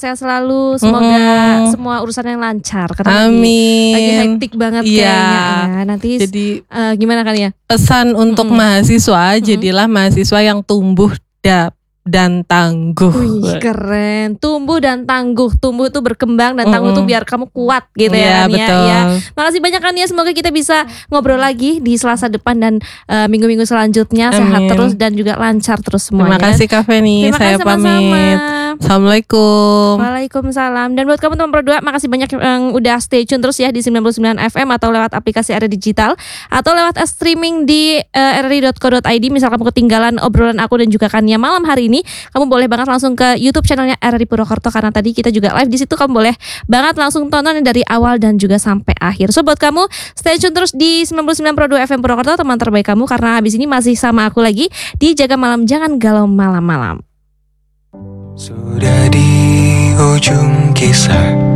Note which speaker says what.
Speaker 1: Sehat selalu, semoga semua urusan yang lancar. Karena
Speaker 2: Amin.
Speaker 1: lagi hektik banget kayaknya ya. Nanti jadi gimana kan ya?
Speaker 2: Pesan untuk mahasiswa, jadilah mahasiswa yang tumbuh dan tangguh.
Speaker 1: Wih, keren. Tumbuh dan tangguh. Tumbuh tuh berkembang dan tangguh tuh biar kamu kuat gitu ya.
Speaker 2: Betul.
Speaker 1: Ya. Makasih banyak kan ya. Semoga kita bisa ngobrol lagi di Selasa depan dan minggu-minggu selanjutnya. Sehat terus dan juga lancar terus semuanya.
Speaker 2: Terima kasih Kak Feni. Saya pamit. Assalamualaikum.
Speaker 1: Waalaikumsalam. Dan buat kamu teman berdua, makasih banyak yang udah stay tune terus ya di 99 FM atau lewat aplikasi RRI Digital atau lewat streaming di rri.co.id. Misal kamu ketinggalan obrolan aku dan juga Kania malam hari ini, kamu boleh banget langsung ke YouTube channelnya RRI Purwokerto karena tadi kita juga live di situ. Kamu boleh banget langsung tonton dari awal dan juga sampai akhir. So buat kamu stay tune terus di 99.2 FM Purwokerto, teman terbaik kamu, karena habis ini masih sama aku lagi di Jaga Malam Jangan Galau Malam-malam.
Speaker 3: Sudah di ujung kisah